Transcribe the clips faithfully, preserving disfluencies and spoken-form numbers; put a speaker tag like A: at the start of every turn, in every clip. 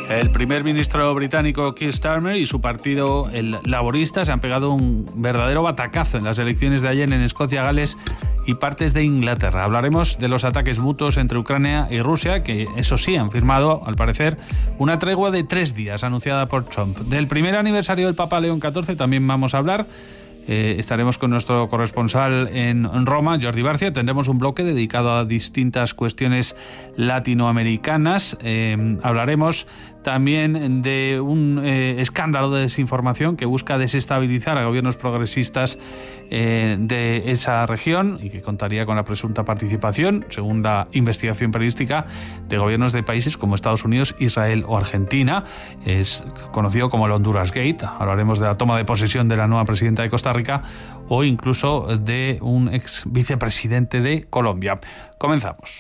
A: El primer ministro británico Keir Starmer y su partido, el Laborista, se han pegado un verdadero batacazo en las elecciones de ayer en Escocia, Gales y partes de Inglaterra. Hablaremos de los ataques mutuos entre Ucrania y Rusia, que eso sí han firmado, al parecer, una tregua de tres días anunciada por Trump. Del primer aniversario del Papa León catorce también vamos a hablar. Eh, estaremos con nuestro corresponsal en, en Roma, Jordi Barcia. Tendremos un bloque dedicado a distintas cuestiones latinoamericanas. Eh, hablaremos también de un eh, escándalo de desinformación que busca desestabilizar a gobiernos progresistas eh, de esa región y que contaría con la presunta participación, según la investigación periodística, de gobiernos de países como Estados Unidos, Israel o Argentina. Es conocido como el Honduras Gate. Hablaremos de la toma de posesión de la nueva presidenta de Costa Rica o incluso de un ex vicepresidente de Colombia. Comenzamos.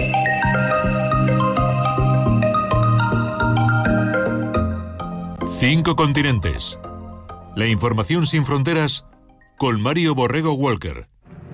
B: Cinco continentes. La información sin fronteras con Mario Borrego Walker.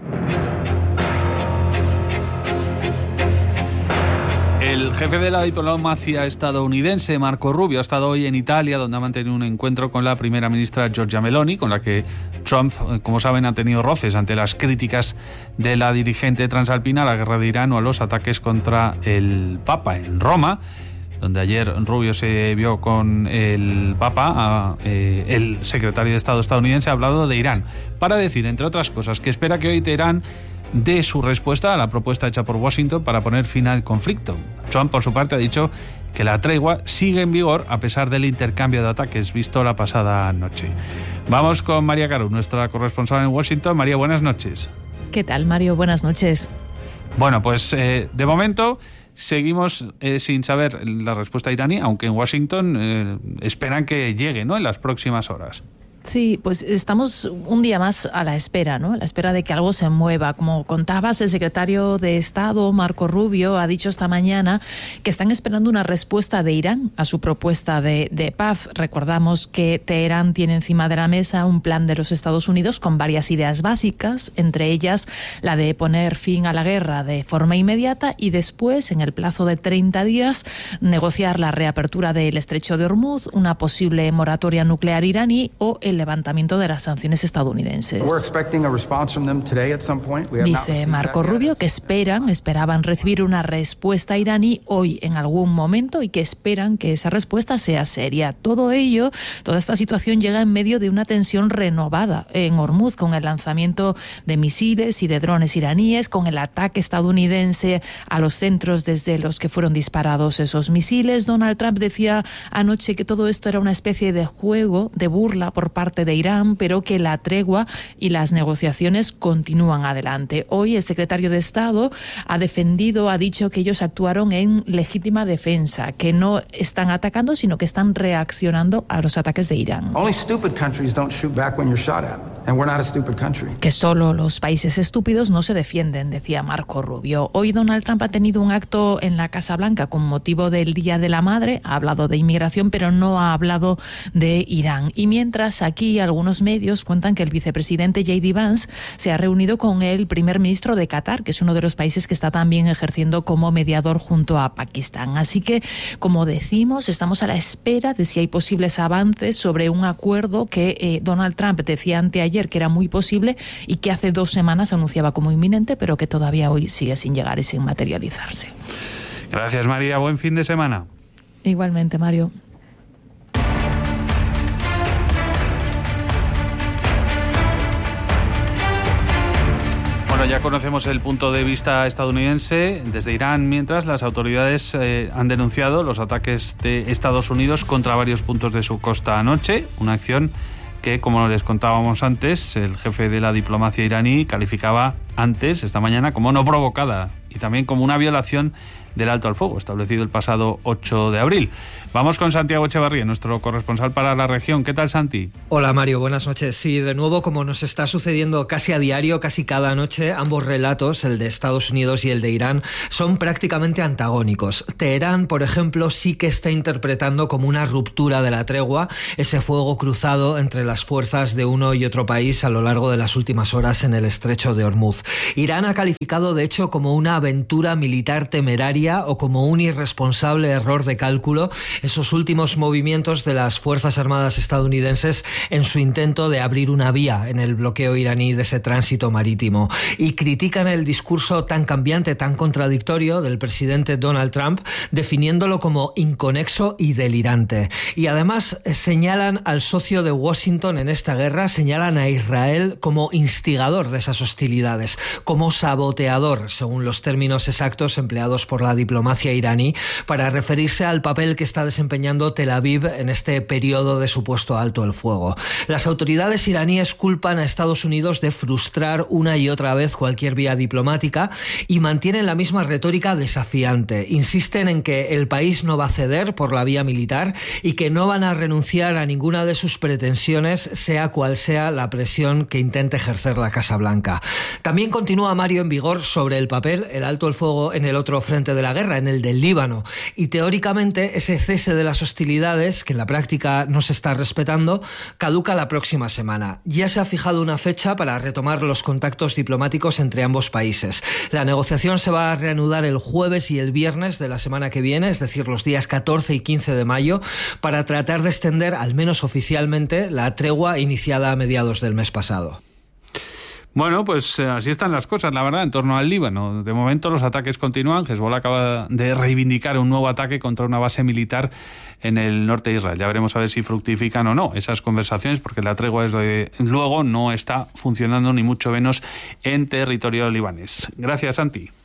A: El jefe de la diplomacia estadounidense, Marco Rubio, ha estado hoy en Italia, donde ha mantenido un encuentro con la primera ministra Giorgia Meloni, con la que Trump, como saben, ha tenido roces ante las críticas de la dirigente transalpina a la guerra de Irán o a los ataques contra el Papa en Roma, donde ayer Rubio se vio con el Papa. A, eh, el secretario de Estado estadounidense ha hablado de Irán, para decir, entre otras cosas, que espera que hoy Teherán dé su respuesta a la propuesta hecha por Washington para poner fin al conflicto. Trump, por su parte, ha dicho que la tregua sigue en vigor a pesar del intercambio de ataques visto la pasada noche. Vamos con María Caru, nuestra corresponsal en Washington. María, buenas noches.
C: ¿Qué tal, Mario? Buenas noches.
A: Bueno, pues eh, de momento seguimos eh, sin saber la respuesta iraní, aunque en Washington eh, esperan que llegue, ¿no?, en las próximas horas.
C: Sí, pues estamos un día más a la espera, ¿no? A la espera de que algo se mueva. Como contabas, el secretario de Estado, Marco Rubio, ha dicho esta mañana que están esperando una respuesta de Irán a su propuesta de, de paz. Recordamos que Teherán tiene encima de la mesa un plan de los Estados Unidos con varias ideas básicas, entre ellas la de poner fin a la guerra de forma inmediata y después, en el plazo de treinta días, negociar la reapertura del estrecho de Hormuz, una posible moratoria nuclear iraní o el levantamiento de las sanciones estadounidenses. Dice Marco Rubio que esperan, esperaban recibir una respuesta iraní hoy en algún momento y que esperan que esa respuesta sea seria. Todo ello, toda esta situación llega en medio de una tensión renovada en Hormuz, con el lanzamiento de misiles y de drones iraníes, con el ataque estadounidense a los centros desde los que fueron disparados esos misiles. Donald Trump decía anoche que todo esto era una especie de juego, de burla por parte de Irán, pero que la tregua y las negociaciones continúan adelante. Hoy el secretario de Estado ha defendido, ha dicho que ellos actuaron en legítima defensa, que no están atacando, sino que están reaccionando a los ataques de Irán. Que solo los países estúpidos no se defienden, decía Marco Rubio. Hoy Donald Trump ha tenido un acto en la Casa Blanca con motivo del Día de la Madre, ha hablado de inmigración, pero no ha hablado de Irán. Y mientras aquí algunos medios cuentan que el vicepresidente J D Vance se ha reunido con el primer ministro de Qatar, que es uno de los países que está también ejerciendo como mediador junto a Pakistán. Así que, como decimos, estamos a la espera de si hay posibles avances sobre un acuerdo que eh, Donald Trump decía anteayer que era muy posible y que hace dos semanas anunciaba como inminente, pero que todavía hoy sigue sin llegar y sin materializarse.
A: Gracias, María. Buen fin de semana.
C: Igualmente, Mario.
A: Bueno, ya conocemos el punto de vista estadounidense desde Irán, mientras las autoridades eh, han denunciado los ataques de Estados Unidos contra varios puntos de su costa anoche, una acción que, como les contábamos antes, el jefe de la diplomacia iraní calificaba antes, esta mañana, como no provocada y también como una violación del alto al fuego establecido el pasado ocho de abril. Vamos con Santiago Echevarría, nuestro corresponsal para la región. ¿Qué tal, Santi?
D: Hola, Mario, buenas noches. Sí, de nuevo, como nos está sucediendo casi a diario, casi cada noche, ambos relatos, el de Estados Unidos y el de Irán, son prácticamente antagónicos. Teherán, por ejemplo, sí que está interpretando como una ruptura de la tregua ese fuego cruzado entre las fuerzas de uno y otro país a lo largo de las últimas horas en el estrecho de Hormuz. Irán ha calificado, de hecho, como una aventura militar temeraria o como un irresponsable error de cálculo esos últimos movimientos de las Fuerzas Armadas estadounidenses en su intento de abrir una vía en el bloqueo iraní de ese tránsito marítimo. Y critican el discurso tan cambiante, tan contradictorio del presidente Donald Trump, definiéndolo como inconexo y delirante. Y además señalan al socio de Washington en esta guerra, señalan a Israel como instigador de esas hostilidades, como saboteador, según los términos exactos empleados por la diplomacia iraní, para referirse al papel que está desempeñando Tel Aviv en este periodo de supuesto alto el fuego. Las autoridades iraníes culpan a Estados Unidos de frustrar una y otra vez cualquier vía diplomática y mantienen la misma retórica desafiante. Insisten en que el país no va a ceder por la vía militar y que no van a renunciar a ninguna de sus pretensiones, sea cual sea la presión que intente ejercer la Casa Blanca. También continúa, Mario, en vigor sobre el papel el alto el fuego en el otro frente de la guerra, en el del Líbano. Y teóricamente ese cese de las hostilidades, que en la práctica no se está respetando, caduca la próxima semana. Ya se ha fijado una fecha para retomar los contactos diplomáticos entre ambos países. La negociación se va a reanudar el jueves y el viernes de la semana que viene, es decir, los días catorce y quince de mayo, para tratar de extender, al menos oficialmente, la tregua iniciada a mediados del mes pasado.
A: Bueno, pues eh, así están las cosas, la verdad, en torno al Líbano. De momento los ataques continúan. Hezbollah acaba de reivindicar un nuevo ataque contra una base militar en el norte de Israel. Ya veremos a ver si fructifican o no esas conversaciones, porque la tregua desde luego no está funcionando, ni mucho menos en territorio libanés. Gracias, Santi.